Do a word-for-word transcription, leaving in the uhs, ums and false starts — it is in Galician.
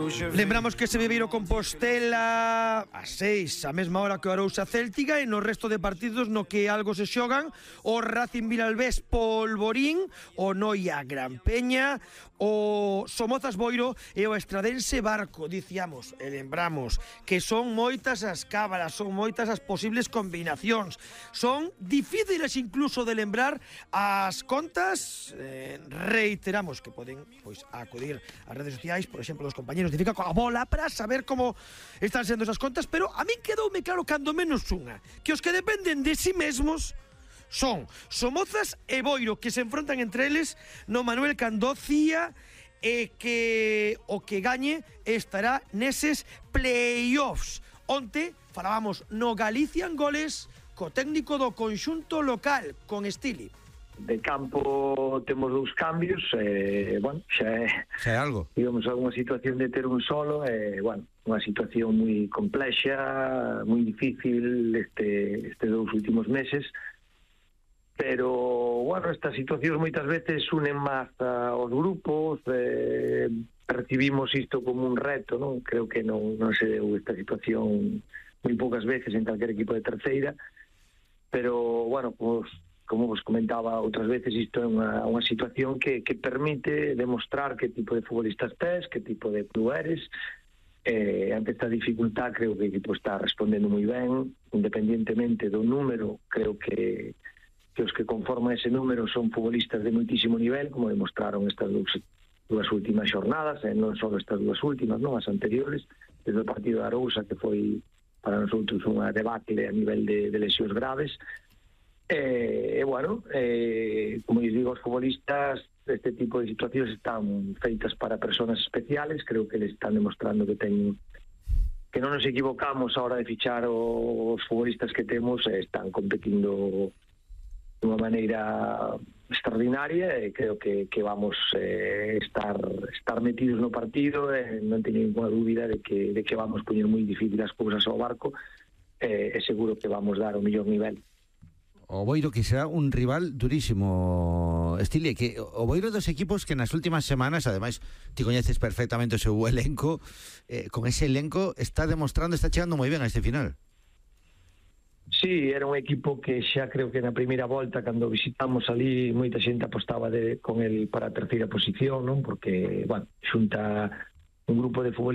Lembramos que se Viveiro Compostela a seis, a mesma hora que o Arousa Céltica, e no resto de partidos no que algo se xogan o Racing Vilalbés Polvorín, o Noia Gran Peña, o Somozas Boiro e o Estradense Barco. Dicíamos e lembramos que son moitas as cábalas, son moitas as posibles combinacións, son difíciles incluso de lembrar as contas. eh, reiteramos que poden pois acudir ás redes sociais, por exemplo, dos compañeros de Fica coa bola para saber como están sendo esas contas, pero a min quedoume claro cando menos unha, que os que dependen de si mesmos son Somozas e Boiro, que se enfrontan entre eles no Manuel Candó Cía, e que o que gañe estará neses playoffs. Onte falábamos no Galicia en goles co técnico do conxunto local, con Stili. De campo temos dous cambios, e, bueno, xa é, xa é algo. Digamos, alguna situación de ter un solo, e, bueno, unha situación moi complexa, moi difícil este, este dous últimos meses, pero, bueno, estas situacións moitas veces unen máis aos grupos, eh, percibimos isto como un reto, non? Creo que non, non se deu esta situación moi poucas veces en calquer equipo de terceira, pero, bueno, pues, como vos comentaba outras veces, isto é unha, unha situación que, que permite demostrar que tipo de futbolistas tes, que tipo de club eres. Eh, ante esta dificultad creo que o equipo está respondendo moi ben, independientemente do número. Creo que, que os que conforman ese número son futbolistas de moitísimo nivel, como demostraron estas dúas, dúas últimas xornadas, e non só estas dúas últimas, non as anteriores, desde o partido de Arousa, que foi para nosotros unha debacle a nivel de, de lesións graves. E, eh, bueno, eh, como eu digo, os futbolistas este tipo de situacións están feitas para persoas especiales. Creo que les están demostrando que ten, que non nos equivocamos a hora de fichar os futbolistas que temos, e están competindo de unha maneira extraordinaria, e creo que, que vamos eh, estar estar metidos no partido, e non teño ninguna dúbida de que, de que vamos poñer moi difícil as cousas ao Barco, e eh, seguro que vamos dar o mellor nivel. O Boiro que será un rival durísimo, Stili, que o Boiro dos equipos que nas últimas semanas, ademais, ti coñeces perfectamente o seu elenco, eh, con ese elenco está demostrando, está chegando moi ben a este final. Sí, era un equipo que xa creo que na primeira volta, cando visitamos ali, moita xente apostaba de, con el para a terceira posición, non? Porque, bueno, xunta un grupo de futbolistas